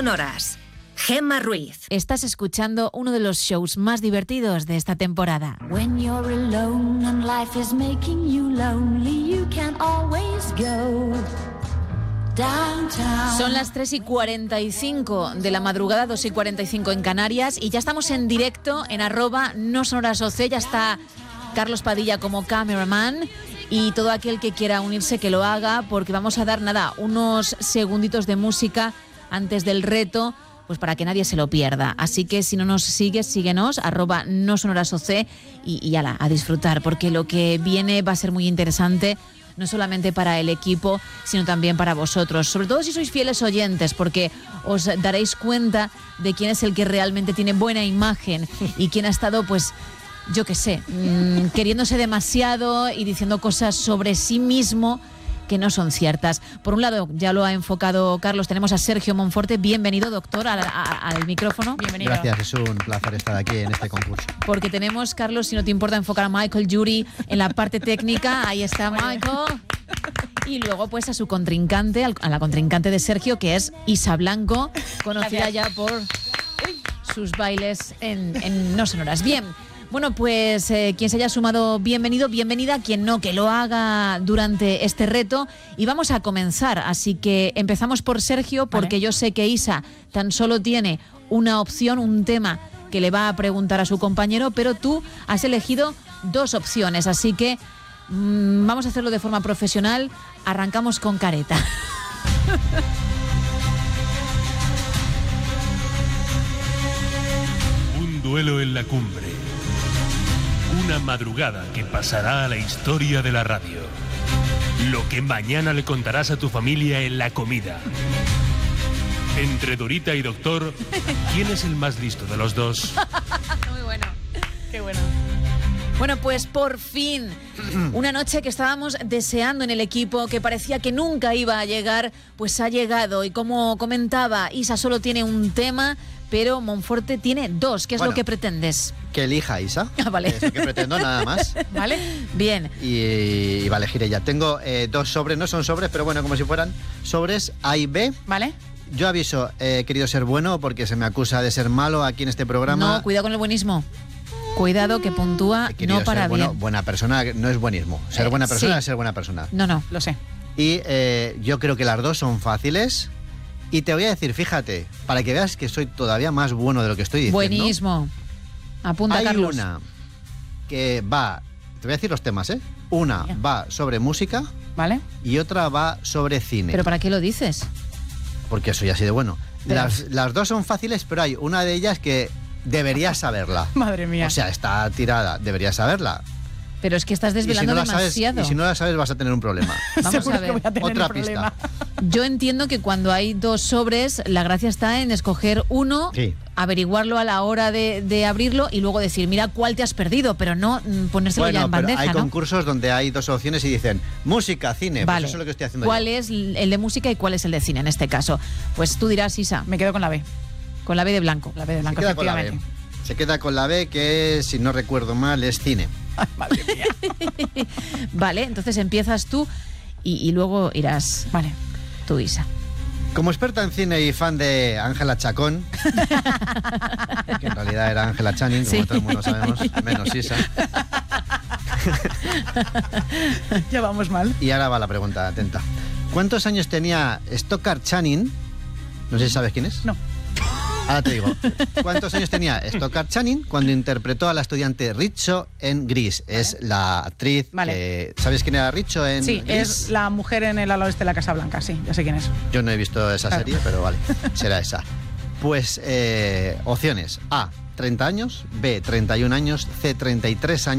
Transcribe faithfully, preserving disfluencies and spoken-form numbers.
sonoras. Gemma Ruiz. Estás escuchando uno de los shows más divertidos de esta temporada. When you're alone and life is making you lonely, you can always go downtown. Son las tres y cuarenta y cinco de la madrugada, dos y cuarenta y cinco en Canarias, y ya estamos en directo en arroba no sonoras O C. Ya está Carlos Padilla como cameraman y todo aquel que quiera unirse que lo haga, porque vamos a dar, nada, unos segunditos de música antes del reto, pues para que nadie se lo pierda. Así que si no nos sigues, síguenos, arroba no sonoras O C, y, y ala, a disfrutar, porque lo que viene va a ser muy interesante, no solamente para el equipo, sino también para vosotros, sobre todo si sois fieles oyentes, porque os daréis cuenta de quién es el que realmente tiene buena imagen y quién ha estado, pues, yo qué sé, mmm, queriéndose demasiado y diciendo cosas sobre sí mismo que no son ciertas. Por un lado, ya lo ha enfocado Carlos, tenemos a Sergio Monforte. Bienvenido, doctor, al, al micrófono. Bienvenido. Gracias, es un placer estar aquí en este concurso. Porque tenemos, Carlos, si no te importa, enfocar a Michael Jury en la parte técnica. Ahí está Michael. Y luego, pues, a su contrincante, a la contrincante de Sergio, que es Isa Blanco, conocida ya por sus bailes en, en No Sonoras. Bien. Bueno, pues eh, quien se haya sumado, bienvenido, bienvenida, quien no, que lo haga durante este reto. Y vamos a comenzar, así que empezamos por Sergio, porque vale. Yo sé que Isa tan solo tiene una opción, un tema que le va a preguntar a su compañero, pero tú has elegido dos opciones, así que mmm, vamos a hacerlo de forma profesional. Arrancamos con careta. Un duelo en la cumbre. Una madrugada que pasará a la historia de la radio. Lo que mañana le contarás a tu familia en la comida. Entre Dorita y Doctor, ¿quién es el más listo de los dos? Muy bueno. Qué bueno. Bueno, pues por fin, una noche que estábamos deseando en el equipo, que parecía que nunca iba a llegar, pues ha llegado. Y como comentaba, Isa solo tiene un tema, pero Monforte tiene dos. ¿Qué es bueno, lo que pretendes? Que elija Isa. Ah, vale. Es lo que pretendo, nada más. Vale, bien. Y, y va a elegir ella. Tengo eh, dos sobres, no son sobres, pero bueno, como si fueran sobres A y B. Vale. Yo aviso, he eh, querido ser bueno porque se me acusa de ser malo aquí en este programa. No, cuidado con el buenismo. Cuidado que puntúa no para ser bueno, bien. Buena persona no es buenismo. Ser Eh, buena persona sí. es ser buena persona. No, no, lo sé. Y eh, yo creo que las dos son fáciles. Y te voy a decir, fíjate, para que veas que soy todavía más bueno de lo que estoy diciendo. Buenismo. Apunta, hay Carlos. una que va, te voy a decir los temas, ¿eh? Una Bien. va sobre música, ¿vale? Y otra va sobre cine. ¿Pero para qué lo dices? Porque soy así de bueno. Pero... Las, las dos son fáciles, pero hay una de ellas que deberías saberla. Madre mía. O sea, está tirada, deberías saberla. Pero es que estás desvelando y si no demasiado. Sabes, y si no la sabes vas a tener un problema. Vamos a ver. Voy a tener Otra un problema. pista. Yo entiendo que cuando hay dos sobres, la gracia está en escoger uno, sí. averiguarlo a la hora de, de abrirlo y luego decir, mira cuál te has perdido, pero no mm, ponérselo bueno, ya en pero bandeja, hay ¿no? concursos donde hay dos opciones y dicen música, cine. Vale. Pues eso es lo que estoy haciendo ¿Cuál yo. es el de música y cuál es el de cine en este caso? Pues tú dirás, Isa. Me quedo con la B. Con la B de blanco. La B de blanco, Se queda con la B. efectivamente. Se queda con la B, que si no recuerdo mal es cine. Ay, madre mía. Vale, entonces empiezas tú y, y luego irás. Vale. Tú, Isa. Como experta en cine y fan de Ángela Chacón, que en realidad era Ángela Channing, como Sí. todo el mundo sabemos, menos Isa. Ya vamos mal. Y ahora va la pregunta, atenta. ¿Cuántos años tenía Stockard Channing? No sé si sabes quién es. No. Ahora te digo. ¿Cuántos años tenía Stockard Channing cuando interpretó a la estudiante Richo en Grease? Vale. Es la actriz Vale. que... ¿Sabes quién era Richo en Sí, Grease? es la mujer en el ala oeste de la Casa Blanca, sí, ya sé quién es. Yo no he visto esa Claro. serie, pero vale, será esa. Pues, eh, opciones. A, treinta años. B, treinta y un años. C, treinta y tres años.